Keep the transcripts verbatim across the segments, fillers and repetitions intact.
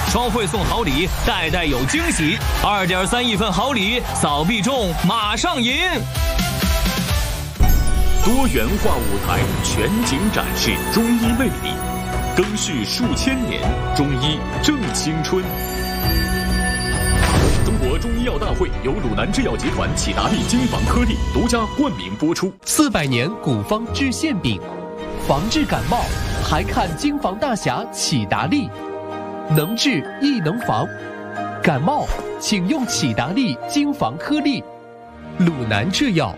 双汇送好礼，代代有惊喜。二点三亿份好礼，扫必中，马上赢！ 多元化舞台全景展示中医魅力，更续数千年，中医正青春。中国中医药大会由鲁南制药集团启达利精房颗粒独家冠名播出。 四百年古方治馅饼，防治感冒还看精房大侠启达利，能治亦能防。感冒请用启达利精房颗粒。鲁南制药。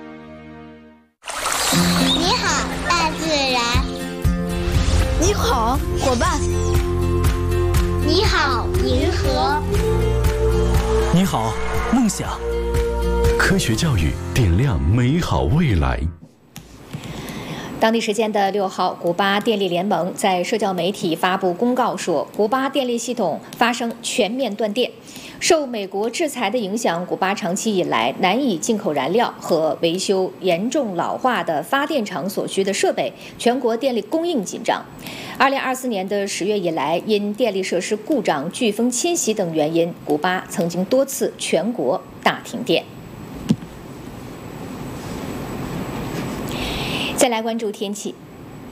你好，大自然。 你好，伙伴。 你好，银河。 你好，梦想。 科学教育点亮美好未来。 当地时间的六号，古巴电力联盟在社交媒体发布公告说，古巴电力系统发生全面断电。受美国制裁的影响，古巴长期以来难以进口燃料和维修严重老化的发电厂所需的设备，全国电力供应紧张。二零二四年的十月以来，因电力设施故障、飓风侵袭等原因，古巴曾经多次全国大停电。再来关注天气。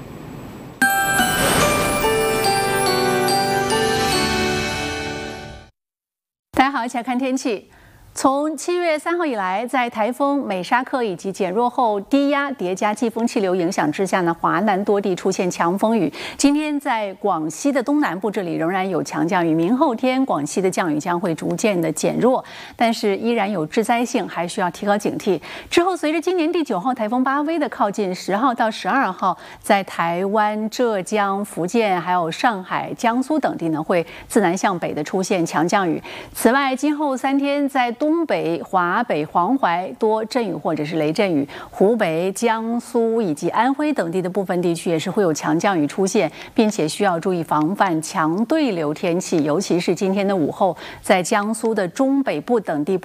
大家好，一起来看天气。从七月三号以来，在台风美沙克以及减弱后低压叠加季风气流影响之下呢，华南多地出现强风雨。今天在广西的东南部这里仍然有强降雨，明后天广西的降雨将会逐渐的减弱，但是依然有致灾性，还需要提高警惕。之后随着今年第九号台风巴威的靠近，十号到十二号在台湾、浙江、福建还有上海、江苏等地呢会自南向北的出现强降雨。此外，今后三天在东北、华北、黄淮多阵雨或者是雷阵雨，湖北、江苏以及安徽等地的部分地区也是会有强降雨出现，并且需要注意防范强对流天气，尤其是今天的午后，在江苏的中北部等地。